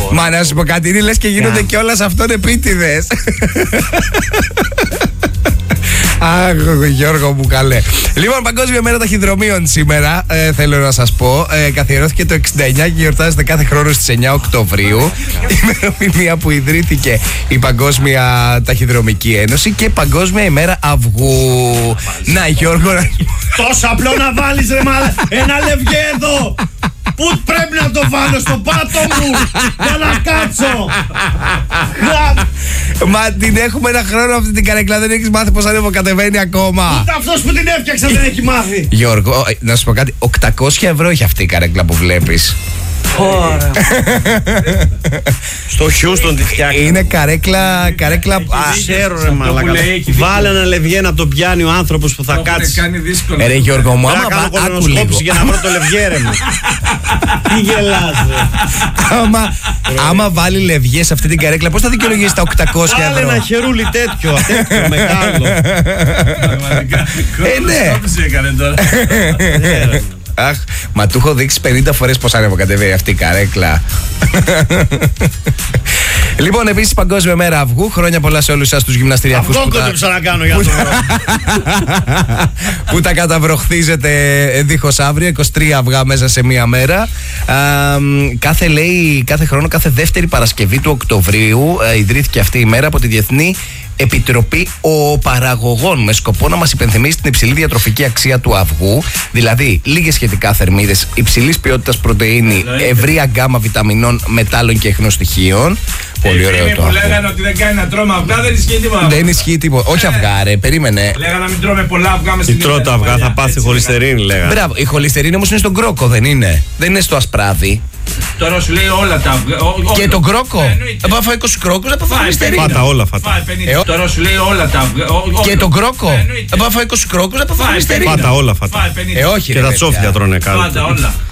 Μα να σου πω κάτι, είναι λες και γίνονται κιόλας αυτόν επίτηδες. Αχ, Γιώργο μου καλέ. Λοιπόν, Παγκόσμια Μέρα Ταχυδρομείων σήμερα, θέλω να σας πω. Καθιερώθηκε το 69 και γιορτάζεται κάθε χρόνο στις 9 Οκτωβρίου. Ημερομηνία που ιδρύθηκε η Παγκόσμια Ταχυδρομική Ένωση και Παγκόσμια ημέρα αυγού. Να, Γιώργο. Τόσο απλό να βάλεις ρε μάλλον ένα λευγέ εδώ. Πού πρέπει να το βάλω, στο πάτο μου για να κάτσω. Μα την έχουμε ένα χρόνο αυτή την καρέκλα, δεν έχεις μάθει πως ανεβοκατεβαίνει ακόμα. Ούτε αυτός που την έφτιαξε δεν έχει μάθει. Γιώργο, να σου πω κάτι, 800 ευρώ έχει αυτή η καρέκλα που βλέπεις. Ωραία. Στο Χιούστον τη φτιάχνει. Είναι καρέκλα. Ξέρω ρε μαλάκα. Βάλε ένα λευγέ να το πιάνει ο άνθρωπος που θα κάτσει. Ρε Γιώργο μου, άμα κάνω κολονοσκόπηση για να βρω το λευγέ ρε μου. Τι γελάς ρε. Άμα βάλει λευγέ σε αυτή την καρέκλα, πώς θα δικαιολογήσει τα 800 ευρώ? Βάλε ένα χερούλι τέτοιο μεγάλο. Ναι. Αχ, μα του έχω δείξει 50 φορές πως ανεβοκατεβαίνει αυτή η καρέκλα. Λοιπόν, επίσης Παγκόσμια Μέρα Αυγού. Χρόνια πολλά σε όλους σας τους γυμναστηριακούς που να κάνω για το που τα καταβροχθίζετε δίχως αύριο. 23 αυγά μέσα σε μία μέρα. Κάθε χρόνο, κάθε δεύτερη Παρασκευή του Οκτωβρίου ιδρύθηκε αυτή η μέρα από τη Διεθνή Επιτροπή Παραγωγών με σκοπό να μας υπενθυμίσει την υψηλή διατροφική αξία του αυγού, δηλαδή λίγες σχετικά θερμίδες, υψηλής ποιότητας πρωτεΐνη, ευρεία γκάμα βιταμινών, μετάλλων και ιχνοστοιχείων. Πολύ ωραίο το που λέγανε ότι δεν κάνει να τρώμε αυγά, δεν ισχύει τίποτα. Δεν ισχύει τίποτα. Όχι αυγά, ρε, περίμενε. Λέγανε να μην τρώμε πολλά αυγά με στην ημέρα. Τι τρώω τα αυγά, θα πάθει χολυστερίνη, λέγανε. Μπράβο, η χολυστερίνη όμως είναι στον κρόκο, δεν είναι. Δεν είναι στο ασπράδι. Τώρα σου λέει όλα τα αυγά. Και τον κρόκο. Θα φάει 20 κρόκους, θα φάει χολυστερίνη. Φάτα όλα, φάτα. Τώρα σου λέει όλα τα αυγά. Και τον κρόκο. Θα φάει 20 κρόκους, θα φάει χολυστερίνη. Φάτα όλα, φάτα. Όχι, και τα τσόφια τρώνε κάτι. Φάτα όλα.